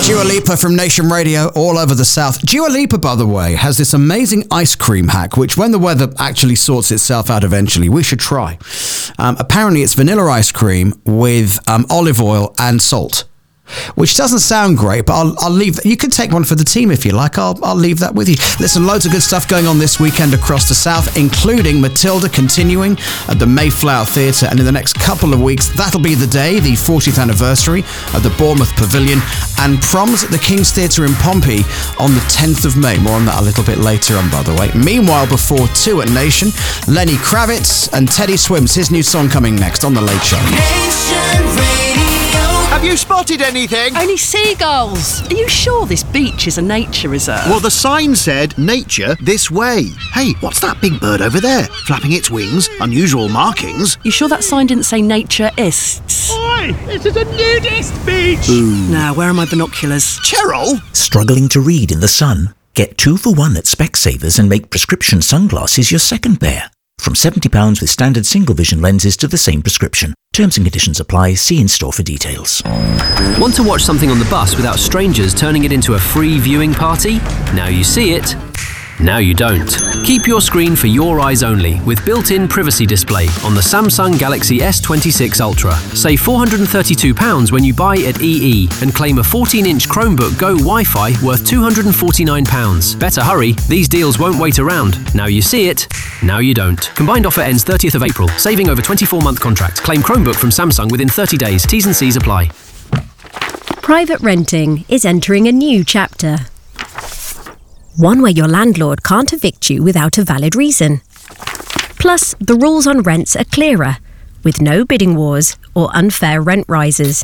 Dua Lipa from Nation Radio all over the South. Dua Lipa, by the way, has this amazing ice cream hack, which when the weather actually sorts itself out eventually, we should try. Apparently it's vanilla ice cream with olive oil and salt, which doesn't sound great, but I'll leave. You can take one for the team if you like. I'll leave that with you. Listen, loads of good stuff going on this weekend across the South, including Matilda continuing at the Mayflower Theatre, and in the next couple of weeks, that'll be the day, the 40th anniversary of the Bournemouth Pavilion, and proms at the King's Theatre in Pompey on the 10th of May. More on that a little bit later on, by the way. Meanwhile, before 2 at Nation, Lenny Kravitz and Teddy Swims, his new song coming next on The Late Show. Nation Radio. Have you spotted anything? Only seagulls. Are you sure this beach is a nature reserve? Well, the sign said, nature this way. Hey, what's that big bird over there? Flapping its wings, unusual markings. You sure that sign didn't say naturists? Oi, this is a nudist beach. Now, where are my binoculars? Cheryl? Struggling to read in the sun? Get 2 for 1 at Specsavers and make prescription sunglasses your second pair. From £70 with standard single vision lenses to the same prescription. Terms and conditions apply. See in store for details. Want to watch something on the bus without strangers turning it into a free viewing party? Now you see it. Now you don't. Keep your screen for your eyes only with built-in privacy display on the Samsung Galaxy S26 Ultra. Save £432 when you buy at EE and claim a 14-inch Chromebook Go Wi-Fi worth £249. Better hurry, these deals won't wait around. Now you see it, now you don't. Combined offer ends 30th of April, saving over 24-month contract. Claim Chromebook from Samsung within 30 days. T's and C's apply. Private renting is entering a new chapter. One where your landlord can't evict you without a valid reason. Plus, the rules on rents are clearer, with no bidding wars or unfair rent rises.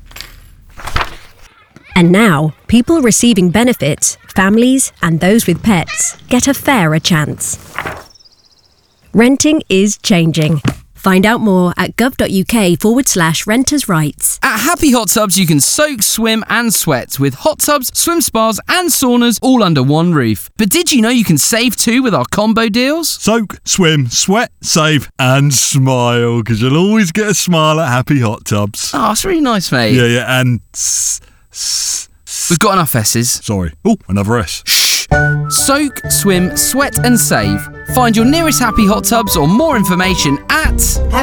And now, people receiving benefits, families and those with pets, get a fairer chance. Renting is changing. Find out more at gov.uk/renters' rights. At Happy Hot Tubs, you can soak, swim and sweat with hot tubs, swim spas and saunas all under one roof. But did you know you can save too with our combo deals? Soak, swim, sweat, save and smile, because you'll always get a smile at Happy Hot Tubs. Oh, it's really nice, mate. Yeah, and... We've got enough S's. Sorry. Oh, another S. Shh. Soak, swim, sweat and save. Find your nearest Happy Hot Tubs or more information at